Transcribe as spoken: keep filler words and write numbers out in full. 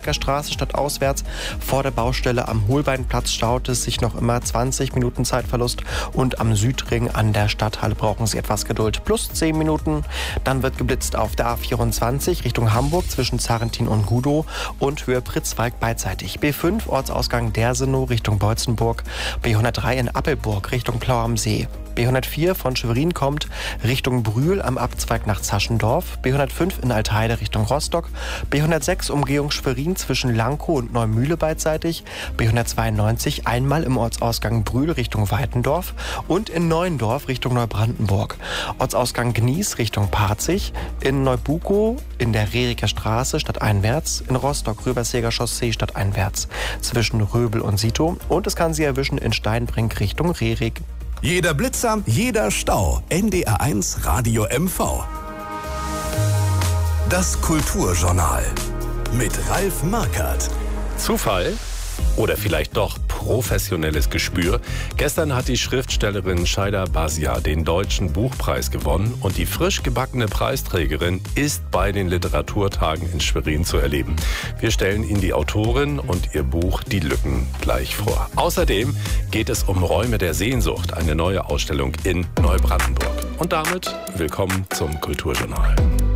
Rehricker Straße stadtauswärts. Vor der Baustelle am Holbeinplatz staut es sich noch immer zwanzig Minuten Zeitverlust und am Südring an der Stadthalle brauchen Sie etwas Geduld. Plus zehn Minuten. Dann wird geblitzt auf der A vierundzwanzig Richtung Hamburg zwischen Zarrentin und Gudow und Höhe Pritzwalk beidseitig. B fünf Ortsausgang Dersenow Richtung Beutzenburg. B hundertdrei in Appelburg Richtung Plau am See. B hundertvier von Schwerin kommt Richtung Brühl am Abzweig nach Zaschendorf. B hundertfünf in Altheide Richtung Rostock. B hundertsechs Umgehung Schwerin zwischen Lankow und Neumühle beidseitig. B hundertzweiundneunzig einmal im Ortsausgang Brühl Richtung Weitendorf und in Neuendorf Richtung Neubrandenburg. Ortsausgang Gnies Richtung Parzig. In Neubukow in der Rehricker Straße stadteinwärts. In Rostock Röbersäger Chaussee stadteinwärts zwischen Röbel und Sito. Und es kann Sie erwischen in Steinbrink Richtung Rehrig. Jeder Blitzer, jeder Stau. N D R eins Radio M V. Das Kulturjournal mit Ralf Markert. Zufall? Oder vielleicht doch professionelles Gespür? Gestern hat die Schriftstellerin Shaida Basia den Deutschen Buchpreis gewonnen und die frisch gebackene Preisträgerin ist bei den Literaturtagen in Schwerin zu erleben. Wir stellen Ihnen die Autorin und ihr Buch Die Lücken gleich vor. Außerdem geht es um Räume der Sehnsucht, eine neue Ausstellung in Neubrandenburg. Und damit willkommen zum Kulturjournal.